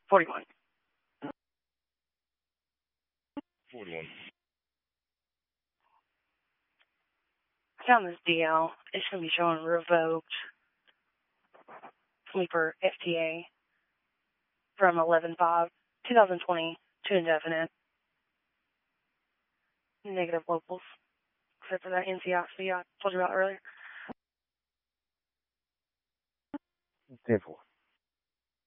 41. 41. I found this DL. It's going to be showing revoked sleeper FTA from 11/5/2020 to indefinite. Negative locals, except for that NCIC I told you about earlier. 10-4.